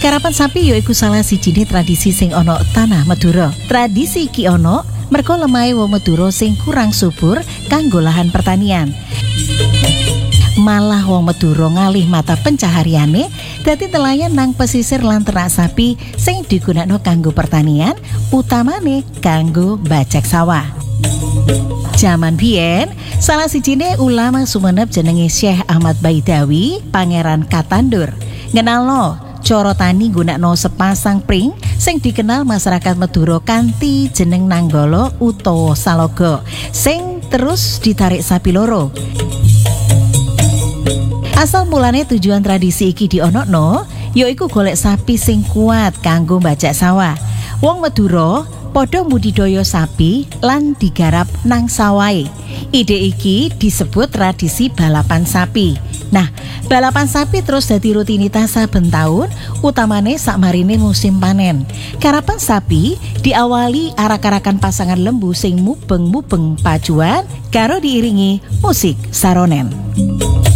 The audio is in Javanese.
Karapan sapi yaiku salah sijine tradisi sing ana tanah Madura. Tradisi iki ana merga lemahe wong Madura sing kurang subur kanggo lahan pertanian. Malah wong Madura ngalih mata pencahariane dadi nelayan nang pesisir lan ternak sapi sing digunakno kanggo pertanian, utamane kanggo bajak sawah. Jaman biyen, salah sijine ulama Sumenep jenenge Syekh Ahmad Baidawi, Pangeran Katandur, ngenalno cara tani nggunakno sepasang pring sing dikenal masyarakat Madura kanthi jeneng Nanggala utawa Saloga, sing terus ditarik sapi loro. Asal mulane tujuan tradisi iki dionokno yaiku golek sapi sing kuat kanggo bajak sawah. Wong Madura padha budidaya sapi lan digarap nang sawahe. Ide iki disebut tradisi balapan sapi. Nah, balapan sapi terus dadi rutinitas saben taun, utamane sakmarine musim panen. Karapan sapi diawali arak-arakan pasangan lembu sing mubeng-mubeng pacuan karo diiringi musik saronen.